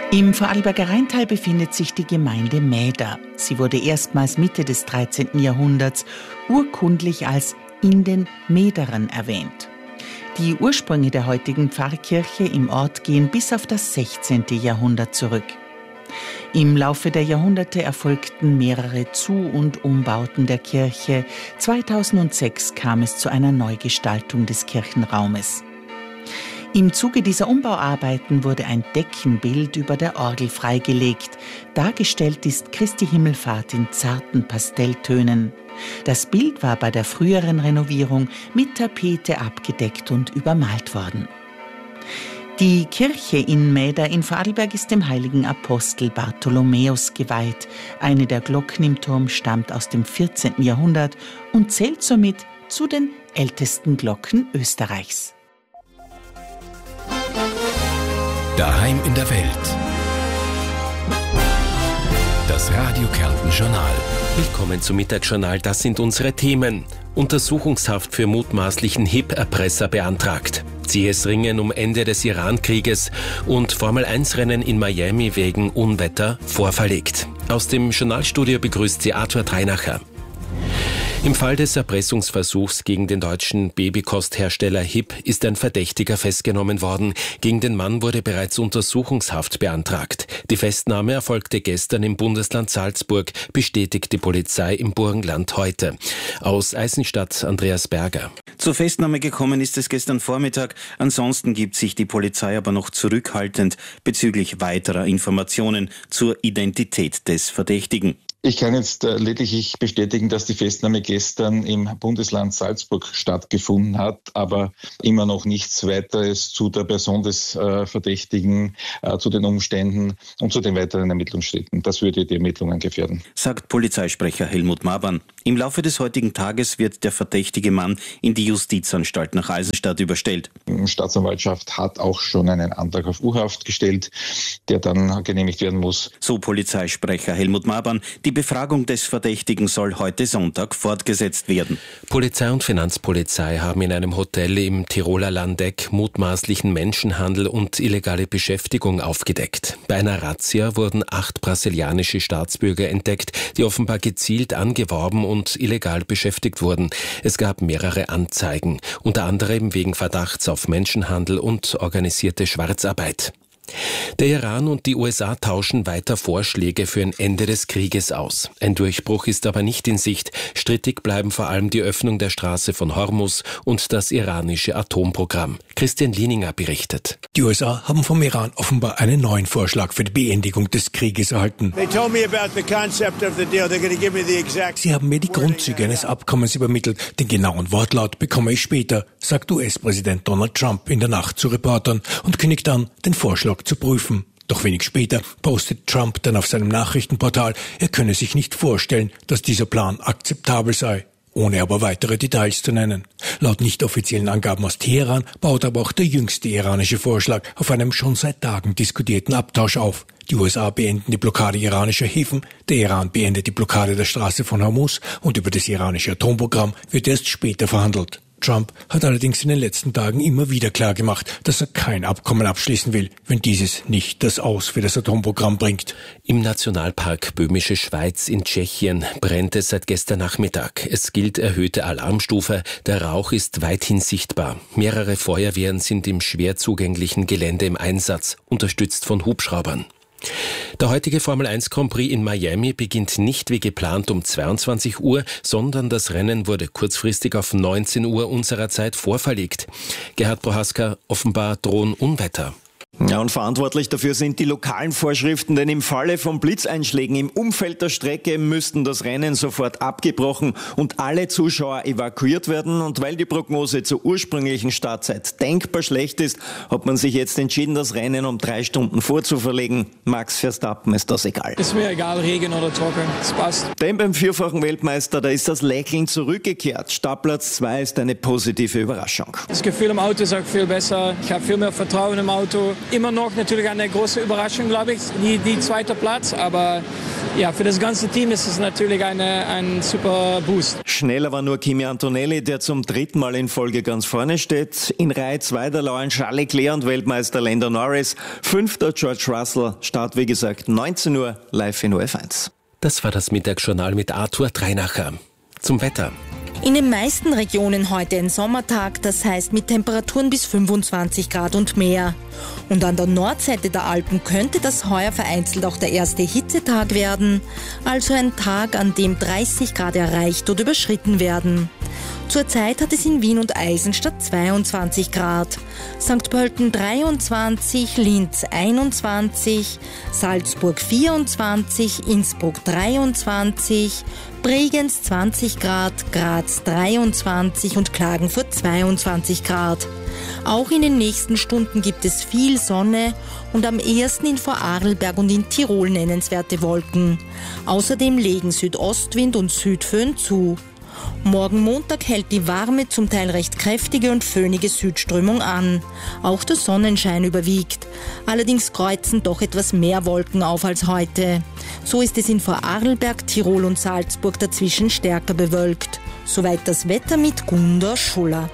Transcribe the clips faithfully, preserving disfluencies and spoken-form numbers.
Im Vorarlberger Rheintal befindet sich die Gemeinde Mäder. Sie wurde erstmals Mitte des dreizehnten Jahrhunderts urkundlich als in den Mäderen erwähnt. Die Ursprünge der heutigen Pfarrkirche im Ort gehen bis auf das sechzehnte Jahrhundert zurück. Im Laufe der Jahrhunderte erfolgten mehrere Zu- und Umbauten der Kirche. zweitausendsechs kam es zu einer Neugestaltung des Kirchenraumes. Im Zuge dieser Umbauarbeiten wurde ein Deckenbild über der Orgel freigelegt. Dargestellt ist Christi Himmelfahrt in zarten Pastelltönen. Das Bild war bei der früheren Renovierung mit Tapete abgedeckt und übermalt worden. Die Kirche in Mäder in Vorarlberg ist dem heiligen Apostel Bartholomäus geweiht. Eine der Glocken im Turm stammt aus dem vierzehnten Jahrhundert und zählt somit zu den ältesten Glocken Österreichs. Daheim in der Welt. Das Radio Kärnten Journal. Willkommen zum Mittagsjournal. Das sind unsere Themen. Untersuchungshaft für mutmaßlichen H I P-Erpresser beantragt. Zähes Ringen um Ende des Iran-Krieges und Formel eins Rennen in Miami wegen Unwetter vorverlegt. Aus dem Journalstudio begrüßt sie Arthur Dreinacher. Im Fall des Erpressungsversuchs gegen den deutschen Babykosthersteller H I P ist ein Verdächtiger festgenommen worden. Gegen den Mann wurde bereits Untersuchungshaft beantragt. Die Festnahme erfolgte gestern im Bundesland Salzburg, bestätigt die Polizei im Burgenland heute. Aus Eisenstadt Andreas Berger. Zur Festnahme gekommen ist es gestern Vormittag. Ansonsten gibt sich die Polizei aber noch zurückhaltend bezüglich weiterer Informationen zur Identität des Verdächtigen. Ich kann jetzt äh, lediglich bestätigen, dass die Festnahme gestern im Bundesland Salzburg stattgefunden hat, aber immer noch nichts weiteres zu der Person des äh, Verdächtigen, äh, zu den Umständen und zu den weiteren Ermittlungsschritten. Das würde die Ermittlungen gefährden, sagt Polizeisprecher Helmut Mabern. Im Laufe des heutigen Tages wird der verdächtige Mann in die Justizanstalt nach Eisenstadt überstellt. Die Staatsanwaltschaft hat auch schon einen Antrag auf U-Haft gestellt, der dann genehmigt werden muss. So Polizeisprecher Helmut Mabern. Die Befragung des Verdächtigen soll heute Sonntag fortgesetzt werden. Polizei und Finanzpolizei haben in einem Hotel im Tiroler Landeck mutmaßlichen Menschenhandel und illegale Beschäftigung aufgedeckt. Bei einer Razzia wurden acht brasilianische Staatsbürger entdeckt, die offenbar gezielt angeworben und illegal beschäftigt wurden. Es gab mehrere Anzeigen, unter anderem wegen Verdachts auf Menschenhandel und organisierte Schwarzarbeit. Der Iran und die U S A tauschen weiter Vorschläge für ein Ende des Krieges aus. Ein Durchbruch ist aber nicht in Sicht. Strittig bleiben vor allem die Öffnung der Straße von Hormuz und das iranische Atomprogramm. Christian Lieninger berichtet. Die U S A haben vom Iran offenbar einen neuen Vorschlag für die Beendigung des Krieges erhalten. Sie haben mir die Grundzüge eines Abkommens übermittelt. Den genauen Wortlaut bekomme ich später, sagt U S-Präsident Donald Trump in der Nacht zu Reportern und kündigt an, den Vorschlag zu prüfen. Doch wenig später postet Trump dann auf seinem Nachrichtenportal, er könne sich nicht vorstellen, dass dieser Plan akzeptabel sei, ohne aber weitere Details zu nennen. Laut nicht offiziellen Angaben aus Teheran baut aber auch der jüngste iranische Vorschlag auf einem schon seit Tagen diskutierten Abtausch auf. Die U S A beenden die Blockade iranischer Häfen, der Iran beendet die Blockade der Straße von Hormuz und über das iranische Atomprogramm wird erst später verhandelt. Trump hat allerdings in den letzten Tagen immer wieder klargemacht, dass er kein Abkommen abschließen will, wenn dieses nicht das Aus für das Atomprogramm bringt. Im Nationalpark Böhmische Schweiz in Tschechien brennt es seit gestern Nachmittag. Es gilt erhöhte Alarmstufe. Der Rauch ist weithin sichtbar. Mehrere Feuerwehren sind im schwer zugänglichen Gelände im Einsatz, unterstützt von Hubschraubern. Der heutige Formel eins Grand Prix in Miami beginnt nicht wie geplant um zweiundzwanzig Uhr, sondern das Rennen wurde kurzfristig auf neunzehn Uhr unserer Zeit vorverlegt. Gerhard Prohaska, offenbar drohen Unwetter. Ja, und verantwortlich dafür sind die lokalen Vorschriften, denn im Falle von Blitzeinschlägen im Umfeld der Strecke müssten das Rennen sofort abgebrochen und alle Zuschauer evakuiert werden. Und weil die Prognose zur ursprünglichen Startzeit denkbar schlecht ist, hat man sich jetzt entschieden, das Rennen um drei Stunden vorzuverlegen. Max Verstappen ist das egal. Ist mir egal, Regen oder Trocken, es passt. Denn beim vierfachen Weltmeister, da ist das Lächeln zurückgekehrt. Startplatz zwei ist eine positive Überraschung. Das Gefühl im Auto ist auch viel besser. Ich habe viel mehr Vertrauen im Auto. Immer noch natürlich eine große Überraschung, glaube ich, die, die zweite Platz. Aber ja, für das ganze Team ist es natürlich eine, ein super Boost. schneller war nur Kimi Antonelli, der zum dritten Mal in Folge ganz vorne steht. In Reihe zwei der lauern Charles Leclerc und Weltmeister Lando Norris. Fünfter George Russell. Start wie gesagt neunzehn Uhr live in O F eins. Das war das Mittagsjournal mit Arthur Dreinacher. Zum Wetter. In den meisten Regionen heute ein Sommertag, das heißt mit Temperaturen bis fünfundzwanzig Grad und mehr. Und an der Nordseite der Alpen könnte das heuer vereinzelt auch der erste Hitzetag werden, also ein Tag, an dem dreißig Grad erreicht oder überschritten werden. Zurzeit hat es in Wien und Eisenstadt zweiundzwanzig Grad, Sankt Pölten dreiundzwanzig, Linz einundzwanzig, Salzburg vierundzwanzig, Innsbruck dreiundzwanzig, Bregenz zwanzig Grad, Graz dreiundzwanzig und Klagenfurt zweiundzwanzig Grad. Auch in den nächsten Stunden gibt es viel Sonne und am ehesten in Vorarlberg und in Tirol nennenswerte Wolken. Außerdem legen Südostwind und Südföhn zu. Morgen Montag hält die warme, zum Teil recht kräftige und föhnige Südströmung an. Auch der Sonnenschein überwiegt. Allerdings kreuzen doch etwas mehr Wolken auf als heute. So ist es in Vorarlberg, Tirol und Salzburg dazwischen stärker bewölkt. Soweit das Wetter mit Gunda Schuller.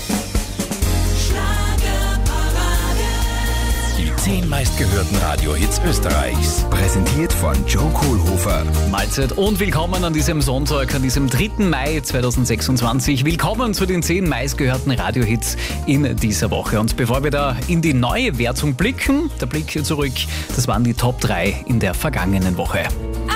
Zehn meistgehörten Radiohits Österreichs. Präsentiert von Joe Kohlhofer. Mahlzeit und willkommen an diesem Sonntag, an diesem dritten Mai zweitausendsechsundzwanzig. Willkommen zu den zehn meistgehörten Radiohits in dieser Woche. Und bevor wir da in die neue Wertung blicken, der Blick zurück, das waren die Top drei in der vergangenen Woche.